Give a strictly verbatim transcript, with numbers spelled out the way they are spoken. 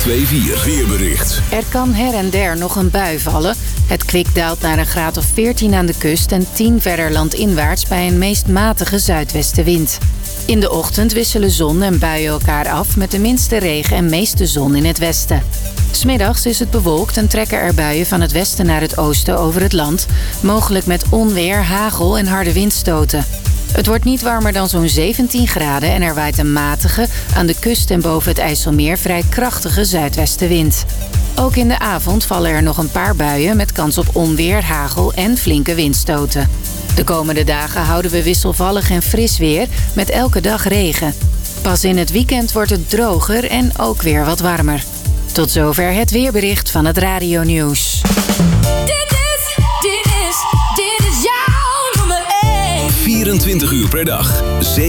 twee vier weerbericht. Er kan her en der nog een bui vallen. Het kwik daalt naar een graad of veertien aan de kust en tien verder landinwaarts bij een meest matige zuidwestenwind. In de ochtend wisselen zon en buien elkaar af met de minste regen en meeste zon in het westen. 'S Middags is het bewolkt en trekken er buien van het westen naar het oosten over het land, mogelijk met onweer, hagel en harde windstoten. Het wordt niet warmer dan zo'n zeventien graden en er waait een matige, aan de kust en boven het IJsselmeer vrij krachtige zuidwestenwind. Ook in de avond vallen er nog een paar buien met kans op onweer, hagel en flinke windstoten. De komende dagen houden we wisselvallig en fris weer met elke dag regen. Pas in het weekend wordt het droger en ook weer wat warmer. Tot zover het weerbericht van het Radio Nieuws. Dit is, dit is, dit is jouw nummer één. vierentwintig uur per dag.